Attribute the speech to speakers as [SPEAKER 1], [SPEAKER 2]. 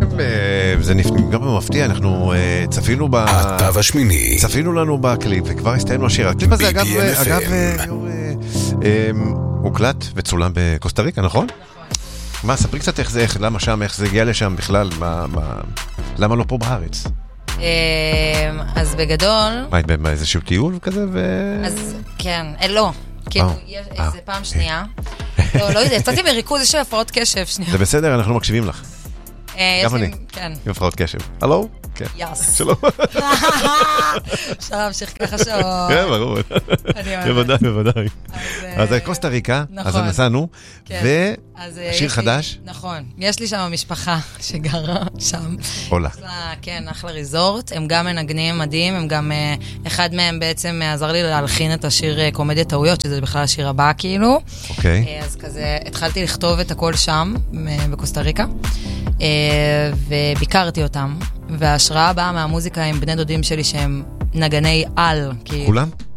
[SPEAKER 1] זה גם מפתיע, אנחנו צפינו
[SPEAKER 2] התו השמיני.
[SPEAKER 1] צפינו לנו בקליפ וכבר הסתיינו השיר. הקליפ הזה אגב הוקלט וצולם בקוסטה ריקה, נכון? מה, ספרי קצת איך זה, למה שם, איך זה הגיע לשם בכלל, למה לא פה בארץ?
[SPEAKER 3] אז בגדול...
[SPEAKER 1] מה, איזשהו טיול כזה?
[SPEAKER 3] אז כן, לא. כאילו, זה פעם שנייה. לא יודע, יצאתי בריכוז, יש הפרעות קשב שנייה.
[SPEAKER 1] זה בסדר, אנחנו מקשיבים לך. גם אני, עם הפרעות קשב. הלו?
[SPEAKER 3] יס.
[SPEAKER 1] שלום.
[SPEAKER 3] אפשר להמשיך ככה שעות.
[SPEAKER 1] כן, ברור. בוודאי. אז זה קוסטה ריקה, אז נסענו, ושיר חדש.
[SPEAKER 3] נכון, יש לי שם משפחה שגרה שם.
[SPEAKER 1] עולה.
[SPEAKER 3] כן, אחלה ריזורט, הם גם מנגנים מדהים, הם גם, אחד מהם בעצם עזר לי להלחין את השיר קומדיה טעויות, שזה בכלל השיר הבא כאילו.
[SPEAKER 1] אוקיי.
[SPEAKER 3] אז כזה, התחלתי לכתוב את הכל שם, בקוסטה ריקה, וביקרתי אותם. וההשראה באה מהמוזיקה עם בני דודים שלי שהם נגני על.
[SPEAKER 1] כולם?